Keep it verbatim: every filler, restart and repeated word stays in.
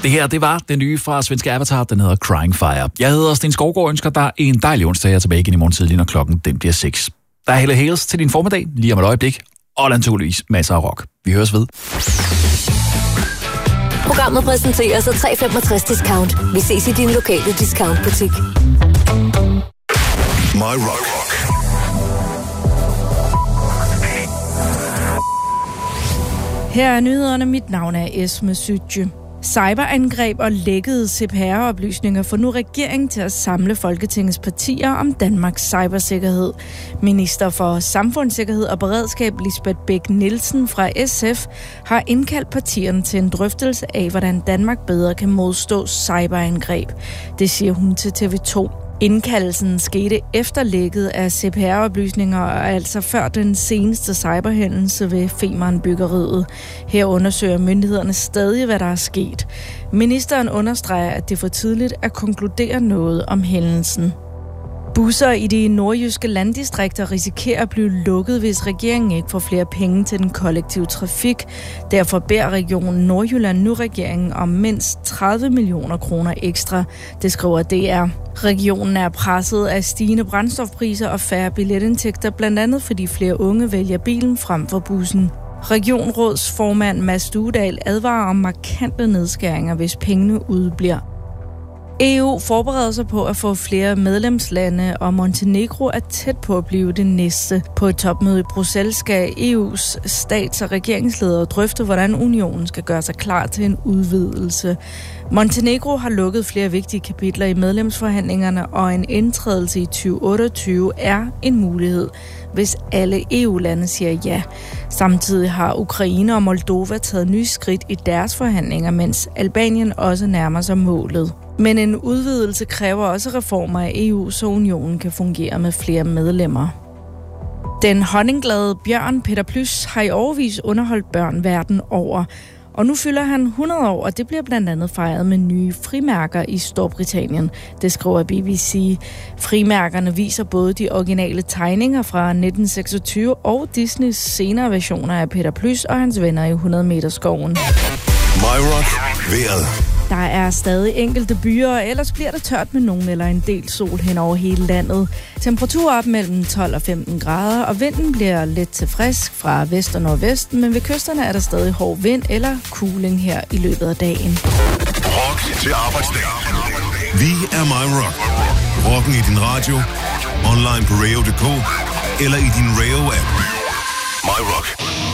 Det her, det var det nye fra svenske Avatar, den hedder Crying Fire. Jeg hedder Sten Skovgaard og ønsker dig en dejlig onsdag. Jeg er tilbage igen i morgen tidlig, når klokken den bliver seks. Der er Helle Hales til din formiddag, lige om et øjeblik, og naturligvis masser af rock. Vi høres ved. Programmet præsenteres af tre femogtres Discount. Vi ses i din lokale discountbutik. My Rock. Her er nyhederne. Mit navn er Esme Sytje. Cyberangreb og lækkede C P R-oplysninger får nu regeringen til at samle Folketingets partier om Danmarks cybersikkerhed. Minister for Samfundssikkerhed og Beredskab Lisbeth Bech-Nielsen fra S F har indkaldt partierne til en drøftelse af, hvordan Danmark bedre kan modstå cyberangreb. Det siger hun til T V to. Indkaldelsen skete efter lækket af C P R-oplysninger, og altså før den seneste cyberhændelse ved Femern-byggeriet. Her undersøger myndighederne stadig, hvad der er sket. Ministeren understreger, at det er for tidligt at konkludere noget om hændelsen. Busser i de nordjyske landdistrikter risikerer at blive lukket, hvis regeringen ikke får flere penge til den kollektive trafik. Derfor beder regionen Nordjylland nu regeringen om mindst tredive millioner kroner ekstra. Det skriver D R. Regionen er presset af stigende brændstofpriser og færre billetindtægter, blandt andet fordi flere unge vælger bilen frem for bussen. Regionrådsformand Mads Duedal advarer om markante nedskæringer, hvis pengene udebliver. E U forbereder sig på at få flere medlemslande, og Montenegro er tæt på at blive det næste. På et topmøde i Bruxelles skal E U's stats- og regeringsledere drøfte, hvordan unionen skal gøre sig klar til en udvidelse. Montenegro har lukket flere vigtige kapitler i medlemsforhandlingerne, og en indtrædelse i tyve otteogtyve er en mulighed, hvis alle E U-lande siger ja. Samtidig har Ukraine og Moldova taget nye skridt i deres forhandlinger, mens Albanien også nærmer sig målet. Men en udvidelse kræver også reformer af E U, så unionen kan fungere med flere medlemmer. Den honningglade bjørn Peter Plys har i årevis underholdt børn verden over. Og nu fylder han hundrede år, og det bliver blandt andet fejret med nye frimærker i Storbritannien. Det skriver B B C. Frimærkerne viser både de originale tegninger fra nitten seksogtyve og Disneys senere versioner af Peter Plys og hans venner i hundrede meter skoven. My Rock. Vejret. Der er stadig enkelte byer, og ellers bliver det tørt med nogen eller en del sol hen over hele landet. Temperatur op mellem tolv og femten grader, og vinden bliver let til frisk fra vest og nordvest, men ved kysterne er der stadig hård vind eller cooling her i løbet af dagen. Rock til arbejdsdag. Vi er My Rock. Rocken i din radio, online på radio punktum d k eller i din Radio-app. My Rock.